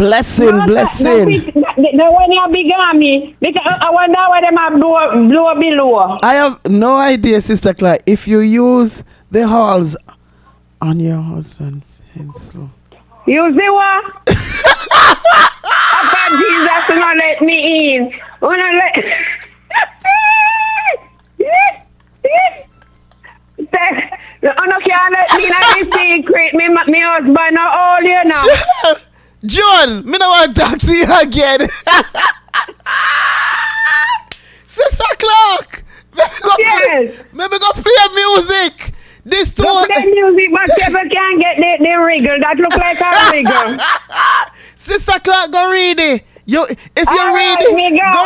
Blessing. No, when you big on me, because I wonder why them are blow below. I have no idea, Sister Clark. If you use the halls on your husband, slow. You see what? Papa Jesus will not let me in. Will not let. You can't let me in the secret. Me husband not all you know. John, me no want to talk to you again. Sister Clark, maybe go play music. This too. Go play music, but people can't get the wriggle. That look like a wriggle. Sister Clark, go read it. If you read it, go